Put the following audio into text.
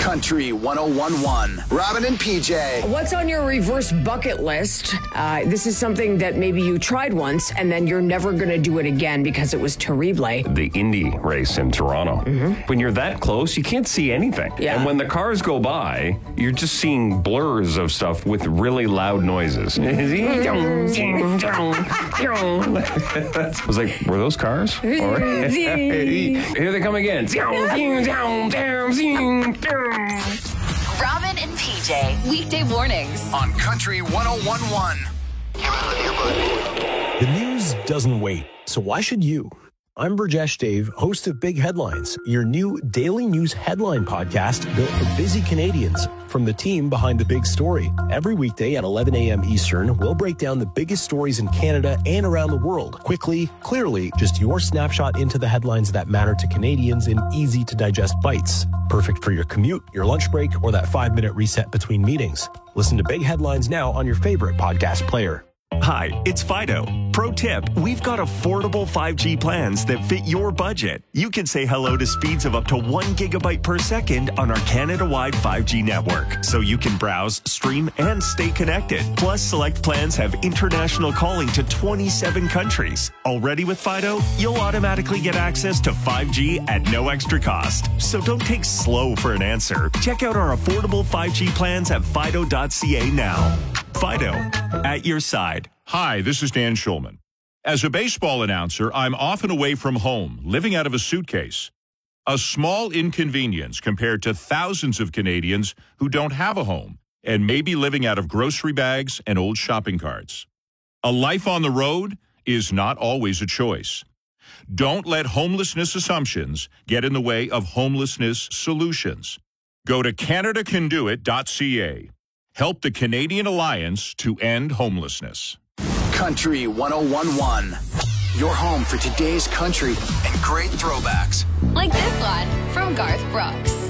Country 101.1. Robin and PJ. What's on your reverse bucket list? This is something that maybe you tried once and then you're never going to do it again because it was terrible. The Indy race in Toronto. When you're that close, you can't see anything. Yeah. And when the cars go by, you're just seeing blurs of stuff with really loud noises. I was like, were those cars? Or, here they come again. Robin and PJ, weekday mornings On Country 101.1. The news doesn't wait, so why should you? I'm Burjesh Dave, host of Big Headlines, your new daily news headline podcast built for busy Canadians from the team behind the big story. Every weekday at 11 a.m. Eastern, we'll break down the biggest stories in Canada and around the world. Quickly, clearly, just your snapshot into the headlines that matter to Canadians in easy-to-digest bites. Perfect for your commute, your lunch break, or that 5-minute reset between meetings. Listen to Big Headlines now on your favorite podcast player. Hi, it's Fido. Pro tip, we've got affordable 5G plans that fit your budget. You can say hello to speeds of up to 1 gigabyte per second on our Canada-wide 5G network, so you can browse, stream, and stay connected. Plus, select plans have international calling to 27 countries. Already with Fido, you'll automatically get access to 5G at no extra cost. So don't take slow for an answer. Check out our affordable 5G plans at fido.ca now. Fido, at your side. Hi, this is Dan Schulman. As a baseball announcer, I'm often away from home, living out of a suitcase. A small inconvenience compared to thousands of Canadians who don't have a home and may be living out of grocery bags and old shopping carts. A life on the road is not always a choice. Don't let homelessness assumptions get in the way of homelessness solutions. Go to CanadaCanDoIt.ca. Help the Canadian Alliance to end homelessness. Country 101.1. Your home for today's country and great throwbacks. like this one from Garth Brooks.